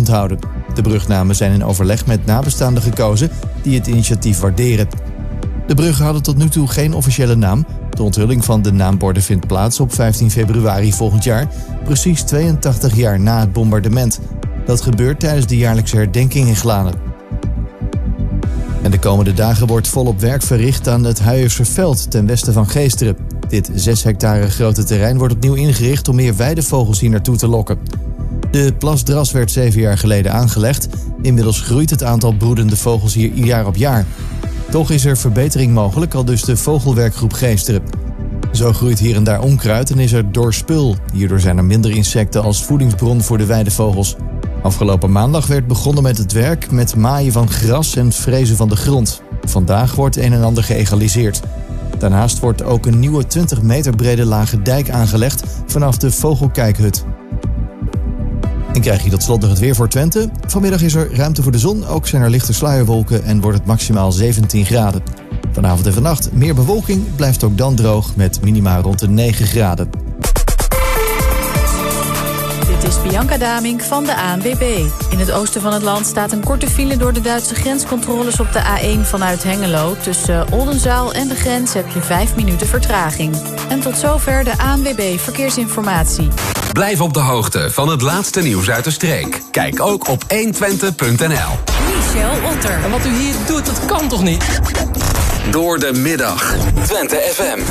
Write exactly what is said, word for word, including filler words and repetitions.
onthouden. De brugnamen zijn in overleg met nabestaanden gekozen die het initiatief waarderen. De bruggen hadden tot nu toe geen officiële naam. De onthulling van de naamborden vindt plaats op vijftien februari volgend jaar, precies tweeëntachtig jaar na het bombardement. Dat gebeurt tijdens de jaarlijkse herdenking in Glanen. En de komende dagen wordt volop werk verricht aan het Huijerserveld ten westen van Geesteren. Dit zes hectare grote terrein wordt opnieuw ingericht om meer weidevogels hier naartoe te lokken. De plasdras werd zeven jaar geleden aangelegd. Inmiddels groeit het aantal broedende vogels hier jaar op jaar. Toch is er verbetering mogelijk, al dus de vogelwerkgroep Geesteren. Zo groeit hier en daar onkruid en is er doorspul. Hierdoor zijn er minder insecten als voedingsbron voor de weidevogels. Afgelopen maandag werd begonnen met het werk met maaien van gras en frezen van de grond. Vandaag wordt een en ander geëgaliseerd. Daarnaast wordt ook een nieuwe twintig meter brede lage dijk aangelegd vanaf de vogelkijkhut. En krijg je tot slot nog het weer voor Twente. Vanmiddag is er ruimte voor de zon, ook zijn er lichte sluierwolken en wordt het maximaal zeventien graden. Vanavond en vannacht meer bewolking, blijft ook dan droog met minima rond de negen graden. Dit is Bianca Damink van de A N W B. In het oosten van het land staat een korte file door de Duitse grenscontroles op de A één vanuit Hengelo. Tussen Oldenzaal en de grens heb je vijf minuten vertraging. En tot zover de A N W B Verkeersinformatie. Blijf op de hoogte van het laatste nieuws uit de streek. Kijk ook op honderdtwintig punt n l. Michel Otter. En wat u hier doet, dat kan toch niet? Door de middag. Twente F M.